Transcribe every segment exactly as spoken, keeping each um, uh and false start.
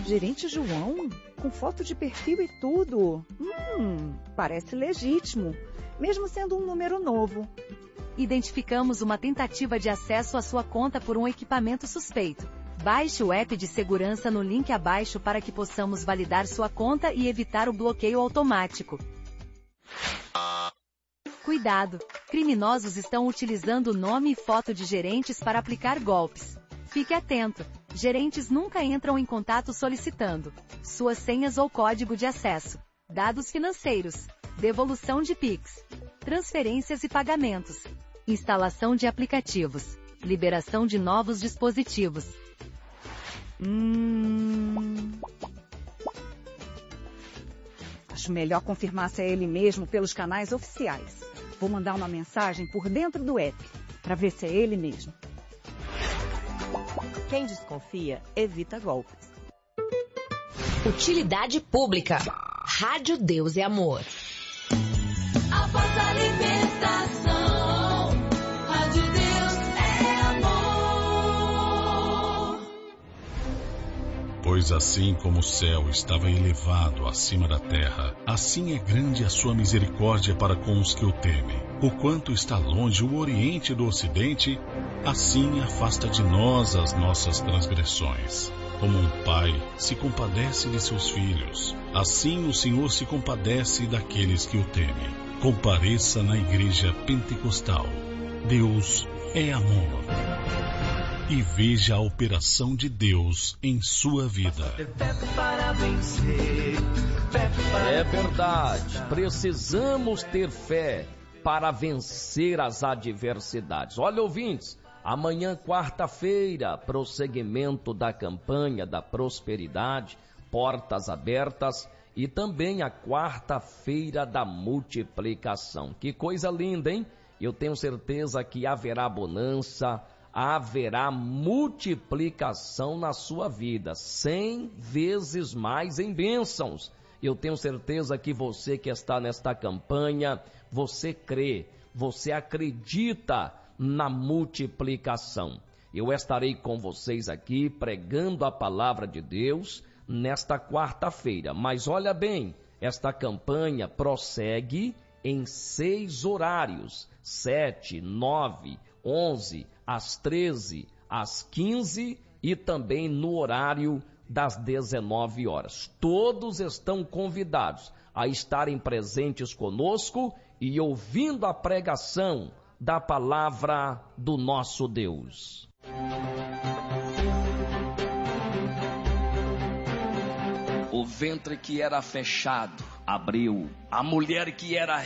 Gerente João? Com foto de perfil e tudo? Hum, parece legítimo, mesmo sendo um número novo. Identificamos uma tentativa de acesso à sua conta por um equipamento suspeito. Baixe o app de segurança no link abaixo para que possamos validar sua conta e evitar o bloqueio automático. Cuidado! Criminosos estão utilizando o nome e foto de gerentes para aplicar golpes. Fique atento! Gerentes nunca entram em contato solicitando suas senhas ou código de acesso, dados financeiros, devolução de Pix, transferências e pagamentos, instalação de aplicativos, liberação de novos dispositivos. Hum... Acho melhor confirmar se é ele mesmo pelos canais oficiais. Vou mandar uma mensagem por dentro do app, para ver se é ele mesmo. Quem desconfia, evita golpes. Utilidade pública. Rádio Deus e Amor. Após a libertação, Rádio Deus é amor. Pois assim como o céu estava elevado acima da terra, assim é grande a sua misericórdia para com os que o temem. O quanto está longe o Oriente do Ocidente, assim afasta de nós as nossas transgressões. Como um pai se compadece de seus filhos, assim o Senhor se compadece daqueles que o temem. Compareça na Igreja Pentecostal. Deus é amor. E veja a operação de Deus em sua vida. É verdade, precisamos ter fé para vencer as adversidades. Olha, ouvintes, amanhã, quarta-feira, prosseguimento da campanha da prosperidade, portas abertas, e também a quarta-feira da multiplicação. Que coisa linda, hein? Eu tenho certeza que haverá bonança, haverá multiplicação na sua vida, cem vezes mais em bênçãos. Eu tenho certeza que você que está nesta campanha, você crê, você acredita na multiplicação. Eu estarei com vocês aqui pregando a palavra de Deus nesta quarta-feira. Mas olha bem, esta campanha prossegue em seis horários, sete, nove, onze, às treze, às quinze e também no horário das dezenove horas. Todos estão convidados a estarem presentes conosco e ouvindo a pregação da palavra do nosso Deus. O ventre que era fechado abriu. A mulher que era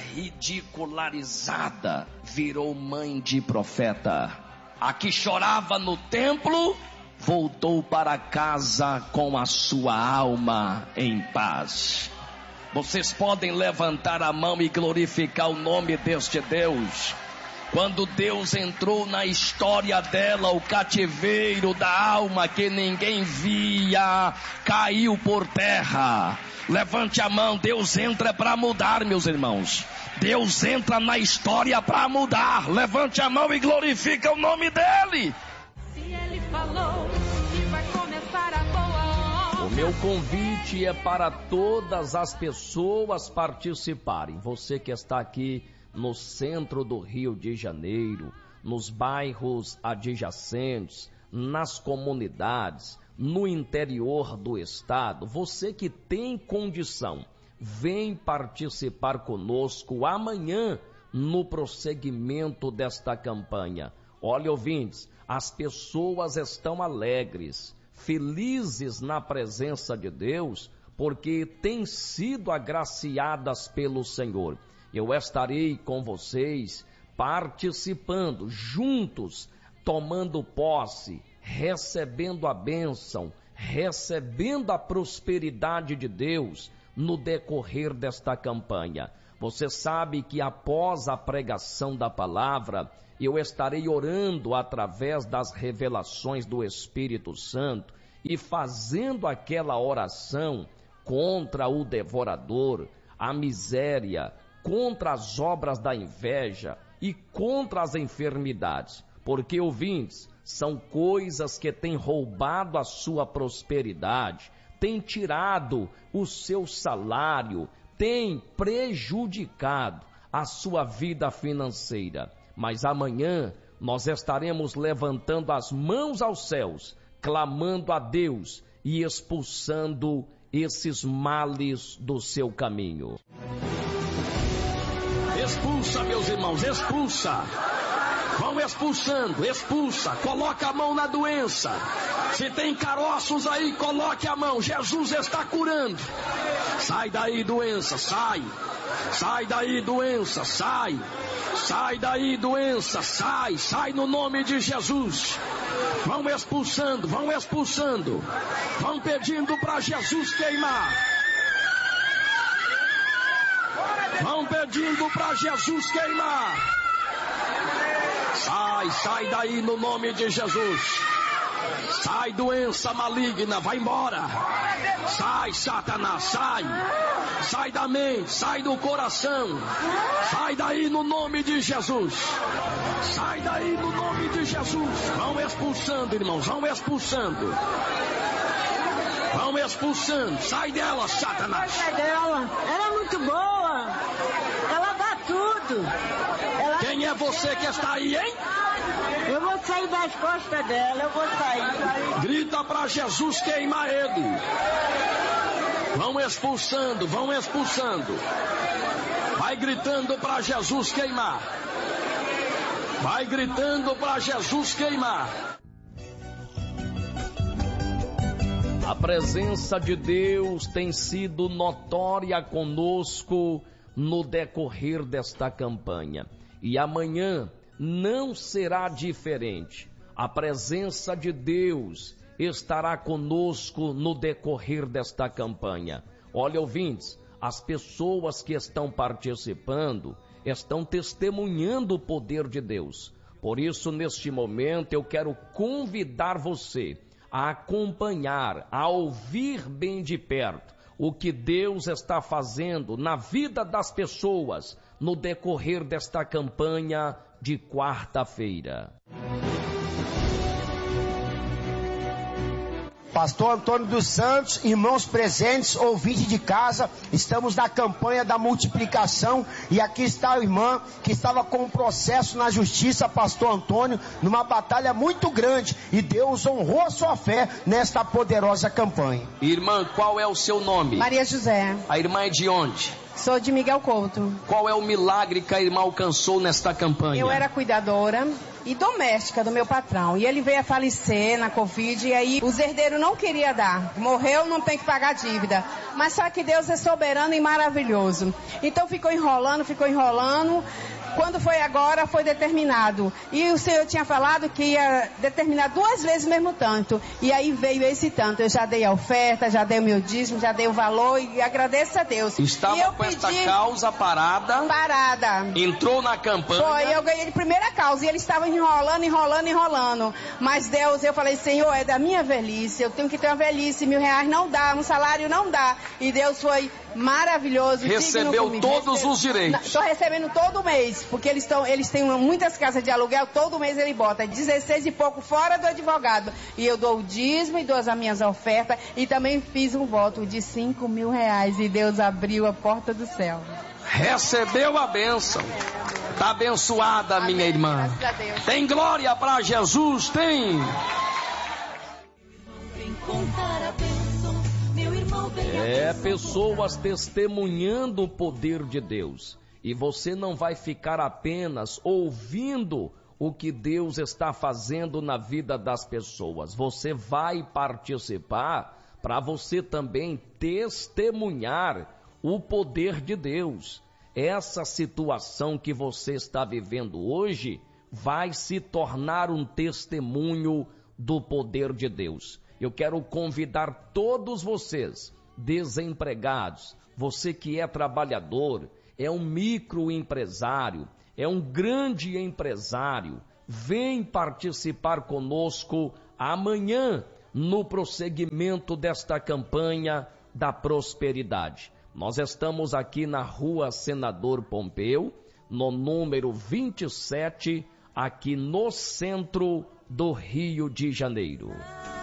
ridicularizada virou mãe de profeta. A que chorava no templo voltou para casa com a sua alma em paz. Vocês podem levantar a mão e glorificar o nome deste Deus. Quando Deus entrou na história dela, o cativeiro da alma que ninguém via caiu por terra. Levante a mão, Deus entra para mudar, meus irmãos. Deus entra na história para mudar. Levante a mão e glorifica o nome dele. Se ele falou que vai começar a boa obra. O meu convite é para todas as pessoas participarem. Você que está aqui no centro do Rio de Janeiro, nos bairros adjacentes, nas comunidades, no interior do estado, você que tem condição, vem participar conosco amanhã no prosseguimento desta campanha. Olha, ouvintes, as pessoas estão alegres, felizes na presença de Deus, porque têm sido agraciadas pelo Senhor. Eu estarei com vocês participando, juntos, tomando posse, recebendo a bênção, recebendo a prosperidade de Deus no decorrer desta campanha. Você sabe que após a pregação da palavra, eu estarei orando através das revelações do Espírito Santo e fazendo aquela oração contra o devorador, a miséria, contra as obras da inveja e contra as enfermidades, porque, ouvintes, são coisas que têm roubado a sua prosperidade, tem tirado o seu salário, tem prejudicado a sua vida financeira. Mas amanhã nós estaremos levantando as mãos aos céus, clamando a Deus e expulsando esses males do seu caminho. Expulsa, meus irmãos, expulsa. Vão expulsando, expulsa, coloca a mão na doença. Se tem caroços aí, coloque a mão. Jesus está curando. Sai daí, doença, sai. Sai daí, doença, sai. Sai daí, doença, sai. Sai no nome de Jesus. Vão expulsando, vão expulsando. Vão pedindo para Jesus queimar. Vão pedindo para Jesus queimar. Sai, sai daí no nome de Jesus. Sai, doença maligna, vai embora. Sai, Satanás, sai. Sai da mente, sai do coração. Sai daí no nome de Jesus. Sai daí no nome de Jesus. Vão expulsando, irmãos, vão expulsando. Vão expulsando. Sai dela, Satanás. Sai dela. Ela é muito boa. Ela dá tudo. Ela... Quem é você que está aí, hein? Eu vou sair das costas dela, eu vou sair. Grita para Jesus queimar ele. Vão expulsando, vão expulsando. Vai gritando para Jesus queimar. Vai gritando para Jesus queimar. A presença de Deus tem sido notória conosco no decorrer desta campanha. E amanhã não será diferente. A presença de Deus estará conosco no decorrer desta campanha. Olha, ouvintes, as pessoas que estão participando estão testemunhando o poder de Deus. Por isso, neste momento, eu quero convidar você a acompanhar, a ouvir bem de perto o que Deus está fazendo na vida das pessoas no decorrer desta campanha de quarta-feira. Pastor Antônio dos Santos, irmãos presentes, ouvinte de casa, estamos na campanha da multiplicação e aqui está a irmã que estava com um processo na justiça, pastor Antônio, numa batalha muito grande e Deus honrou a sua fé nesta poderosa campanha. Irmã, qual é o seu nome? Maria José. A irmã é de onde? Sou de Miguel Couto. Qual é o milagre que a irmã alcançou nesta campanha? Eu era cuidadora e doméstica do meu patrão. E ele veio a falecer na Covid e aí os herdeiros não queriam dar. Morreu, não tem que pagar dívida. Mas só que Deus é soberano e maravilhoso. Então ficou enrolando, ficou enrolando. Quando foi agora, foi determinado. E o Senhor tinha falado que ia determinar duas vezes o mesmo tanto. E aí veio esse tanto. Eu já dei a oferta, já dei o meu dízimo, já dei o valor e agradeço a Deus. Estava e eu com pedi... esta causa parada. Parada. Entrou na campanha. Foi, eu ganhei de primeira causa. E ele estava enrolando, enrolando, enrolando. Mas Deus, eu falei, Senhor, é da minha velhice. Eu tenho que ter uma velhice. Mil reais não dá, um salário não dá. E Deus foi maravilhoso. Recebeu todos Recebe... os direitos. Estou recebendo todo mês. Porque eles, tão, eles têm muitas casas de aluguel, todo mês ele bota dezesseis e pouco fora do advogado. E eu dou o dízimo e dou as minhas ofertas. E também fiz um voto de cinco mil reais. E Deus abriu a porta do céu. Recebeu a bênção. Está abençoada, amém, minha irmã. Tem glória para Jesus, tem. É, pessoas testemunhando o poder de Deus. E você não vai ficar apenas ouvindo o que Deus está fazendo na vida das pessoas. Você vai participar para você também testemunhar o poder de Deus. Essa situação que você está vivendo hoje vai se tornar um testemunho do poder de Deus. Eu quero convidar todos vocês, desempregados, você que é trabalhador, é um microempresário, é um grande empresário, vem participar conosco amanhã no prosseguimento desta campanha da prosperidade. Nós estamos aqui na Rua Senador Pompeu, no número vinte e sete, aqui no centro do Rio de Janeiro.